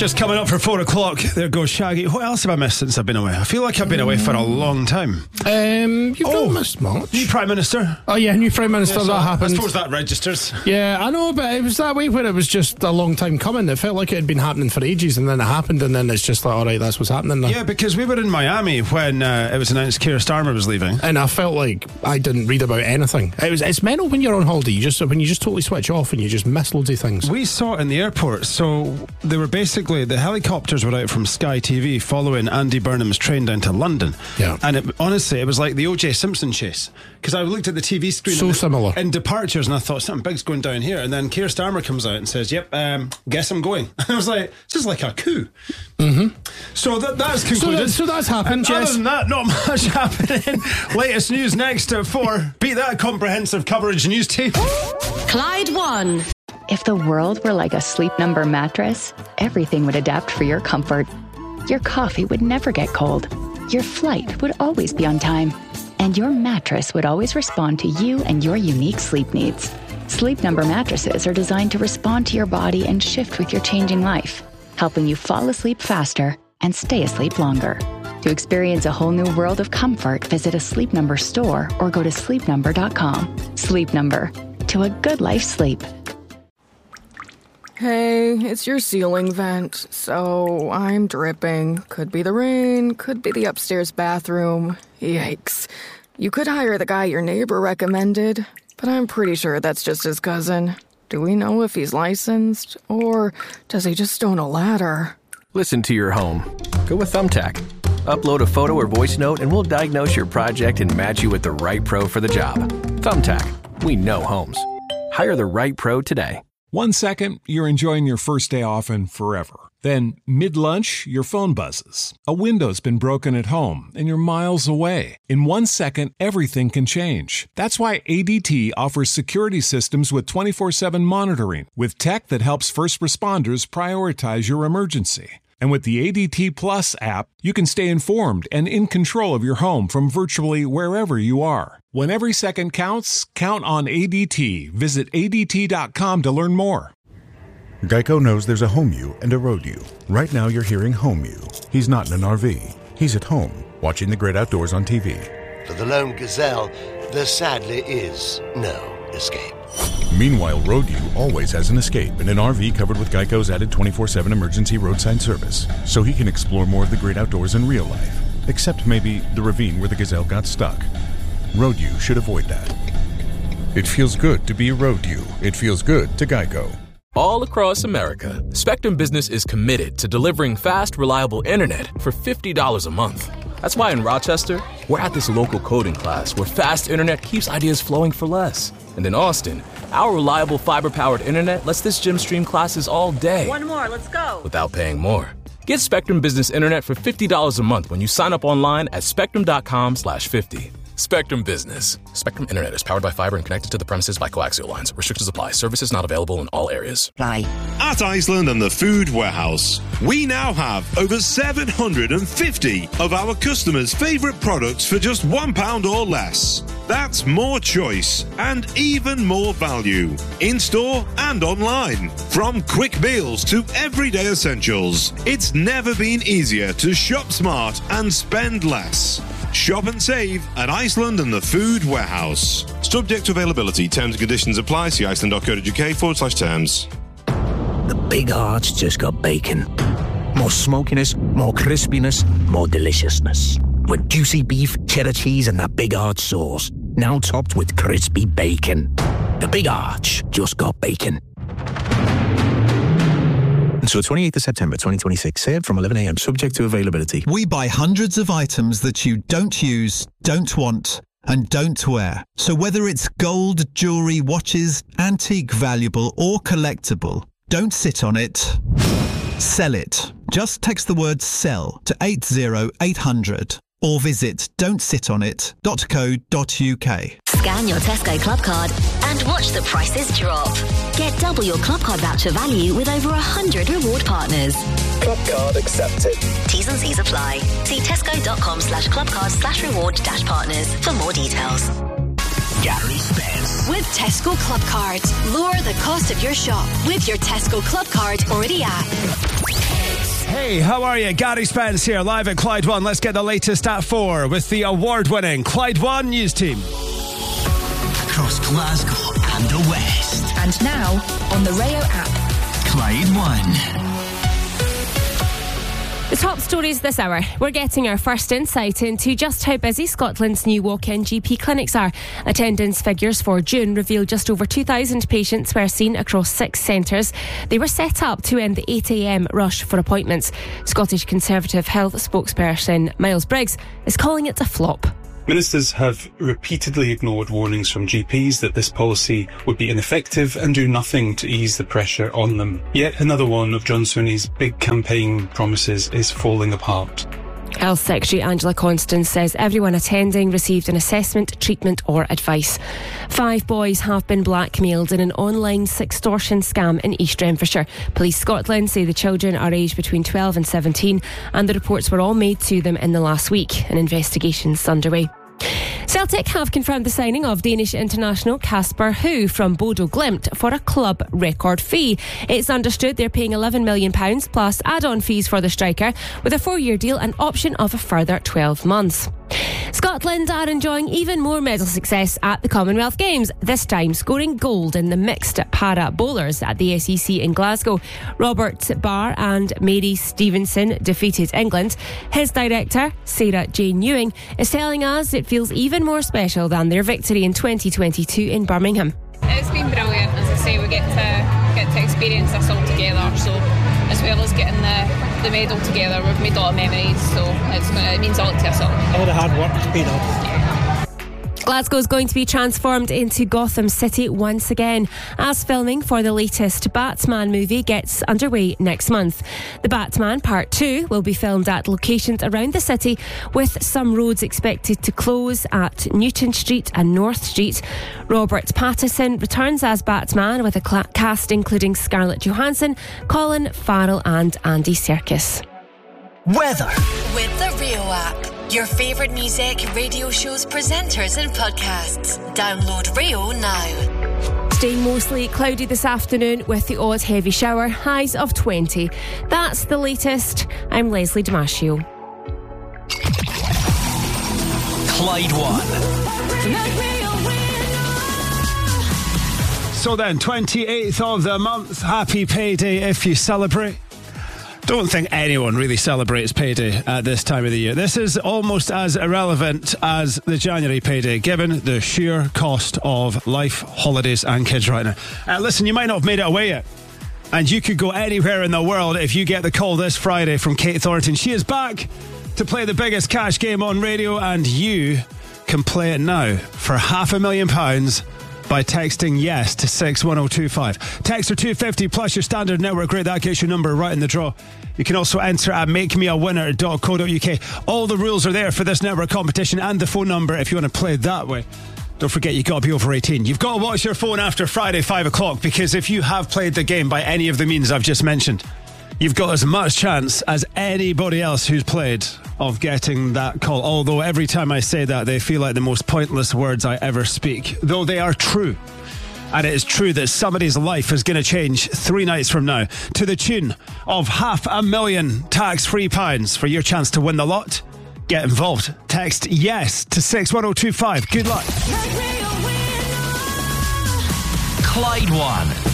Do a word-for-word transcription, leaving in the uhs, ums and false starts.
Just coming up for four o'clock. There goes Shaggy. What else have I missed since I've been away? I feel like I've been away for a long time. Um, you've Oh, not missed much. New Prime Minister. Oh yeah, new Prime Minister, Yes, that I- happened. I suppose that registers. Yeah, I know, but it was that way where it was just a long time coming. It felt like it had been happening for ages, and then it happened, and then it's just like, all right, that's what's happening now. Yeah, because we were in Miami when uh, it was announced Keir Starmer was leaving. And I felt like I didn't read about anything. It was it's mental when you're on holiday. You just when you just totally switch off and you just miss loads of things. We saw it in the airport. So they were basically, the helicopters were out from Sky T V following Andy Burnham's train down to London. Yeah. And it, honestly, it was like the O J Simpson chase. Because I looked at the T V screen So in, similar. in departures, and I thought something big's going down here. And then Keir Starmer comes out and says, "Yep, um, guess I'm going." I was like, "This is like a coup." Mm-hmm. So that that's concluded. So, that, so that's happened. And other Jess. than that, not much happening. Latest news next at four. Beat that comprehensive coverage news tape. Clyde One. If the world were like a Sleep Number mattress, everything would adapt for your comfort. Your coffee would never get cold. Your flight would always be on time. And your mattress would always respond to you and your unique sleep needs. Sleep Number mattresses are designed to respond to your body and shift with your changing life, helping you fall asleep faster and stay asleep longer. To experience a whole new world of comfort, visit a Sleep Number store or go to sleep number dot com. Sleep Number. To a good life sleep. Hey, it's your ceiling vent, so I'm dripping. Could be the rain, could be the upstairs bathroom. Yikes. You could hire the guy your neighbor recommended, but I'm pretty sure that's just his cousin. Do we know if he's licensed, or does he just own a ladder? Listen to your home. Go with Thumbtack. Upload a photo or voice note and we'll diagnose your project and match you with the right pro for the job. Thumbtack. We know homes. Hire the right pro today. One second, you're enjoying your first day off and forever. Then, mid-lunch, your phone buzzes. A window's been broken at home and you're miles away. In one second, everything can change. That's why A D T offers security systems with twenty-four seven monitoring, with tech that helps first responders prioritize your emergency. And with the A D T Plus app, you can stay informed and in control of your home from virtually wherever you are. When every second counts, count on A D T. Visit A D T dot com to learn more. Geico knows there's a home you and a road you. Right now you're hearing home you. He's not in an R V. He's at home, watching the great outdoors on T V. For the lone gazelle, there sadly is no escape. Meanwhile, Road U always has an escape in an R V covered with Geico's added twenty-four seven emergency roadside service, so he can explore more of the great outdoors in real life, except maybe the ravine where the gazelle got stuck. Road U should avoid that. It feels good to be Road U. It feels good to Geico. All across America, Spectrum Business is committed to delivering fast, reliable internet for fifty dollars a month. That's why in Rochester, we're at this local coding class where fast internet keeps ideas flowing for less. And in Austin, our reliable fiber-powered internet lets this gym stream classes all day. One more, let's go. Without paying more. Get Spectrum Business Internet for fifty dollars a month when you sign up online at spectrum dot com slash fifty. Spectrum Business. Spectrum Internet is powered by fiber and connected to the premises by coaxial lines. Restrictions apply. Services not available in all areas. Fly. At Iceland and the Food Warehouse, we now have over seven hundred fifty of our customers' favourite products for just one pound or less. That's more choice and even more value, in-store and online. From quick meals to everyday essentials, it's never been easier to shop smart and spend less. Shop and save at Iceland and the Food Warehouse. Subject to availability. Terms and conditions apply. See iceland.co.uk forward slash terms. The Big Arch just got bacon. More smokiness, more crispiness, more deliciousness. With juicy beef, cheddar cheese and that Big Arch sauce. Now topped with crispy bacon. The Big Arch just got bacon. Until twenty-eighth of September twenty twenty-six, served from eleven a.m. subject to availability. We buy hundreds of items that you don't use, don't want, and don't wear. So whether it's gold, jewellery, watches, antique, valuable or collectible, don't sit on it. Sell it. Just text the word SELL to eight zero eight hundred or visit don't sit on it dot co dot uk. Scan your Tesco Club Card and watch the prices drop. Get double your Club Card voucher value with over one hundred reward partners. Club Card accepted. T's and C's apply. See tesco.com slash clubcard slash reward dash partners for more details. Gary Spence. With Tesco Club Card, lower the cost of your shop with your Tesco Club Card or the app. Spence. Hey, how are you? Gary Spence here, live at Clyde One. Let's get the latest at four with the award-winning Clyde One news team. Across Glasgow and the West. And now, on the Rayo app. Clyde One. The top stories this hour. We're getting our first insight into just how busy Scotland's new walk-in G P clinics are. Attendance figures for June reveal just over two thousand patients were seen across six centres. They were set up to end the eight a.m. rush for appointments. Scottish Conservative Health spokesperson Miles Briggs is calling it a flop. Ministers have repeatedly ignored warnings from G Ps that this policy would be ineffective and do nothing to ease the pressure on them. Yet another one of John Sunni's big campaign promises is falling apart. Health Secretary Angela Constance says everyone attending received an assessment, treatment or advice. Five boys have been blackmailed in an online sextortion scam in East Renfrewshire. Police Scotland say the children are aged between twelve and seventeen and the reports were all made to them in the last week. An investigation is underway. Celtic have confirmed the signing of Danish international Kasper Hu from Bodo Glimt for a club record fee. It's understood they're paying eleven million pounds plus add-on fees for the striker with a four-year deal and option of a further twelve months. Scotland are enjoying even more medal success at the Commonwealth Games, this time scoring gold in the mixed para bowlers at the S E C in Glasgow. Robert Barr and Mary Stevenson defeated England. His director, Sarah Jane Ewing, is telling us it feels even more special than their victory in twenty twenty-two in Birmingham. It's been brilliant. As I say, we get to get to experience this all together. So, as well as getting the, the medal together, we've made a lot of memories. So, it's gonna, it means a lot to us all. All the hard work has paid off. Glasgow is going to be transformed into Gotham City once again as filming for the latest Batman movie gets underway next month. The Batman Part two will be filmed at locations around the city, with some roads expected to close at Newton Street and North Street. Robert Pattinson returns as Batman with a cl- cast including Scarlett Johansson, Colin Farrell and Andy Serkis. Weather. With the Rio app. Your favourite music, radio shows, presenters and podcasts. Download Rio now. Staying mostly cloudy this afternoon with the odd heavy shower, highs of twenty. That's the latest. I'm Leslie Damasio. Clyde One. So then, twenty-eighth of the month. Happy payday if you celebrate. Don't think anyone really celebrates payday at this time of the year. This is almost as irrelevant as the January payday, given the sheer cost of life, holidays and kids right now. Uh, listen, you might not have made it away yet, and you could go anywhere in the world if you get the call this Friday from Kate Thornton. She is back to play the biggest cash game on radio, and you can play it now for half a million pounds by texting yes to six one oh two five. Text or two fifty plus your standard network rate. That gets your number right in the draw. You can also enter at make me a winner dot co dot uk. All the rules are there for this network competition and the phone number if you want to play that way. Don't forget, you've got to be over eighteen. You've got to watch your phone after Friday, five o'clock, because if you have played the game by any of the means I've just mentioned, you've got as much chance as anybody else who's played of getting that call. Although every time I say that, they feel like the most pointless words I ever speak, though they are true. And it is true that somebody's life is going to change three nights from now to the tune of half a million tax-free pounds. For your chance to win the lot, get involved. Text yes to six one oh two five. Good luck. Clyde One.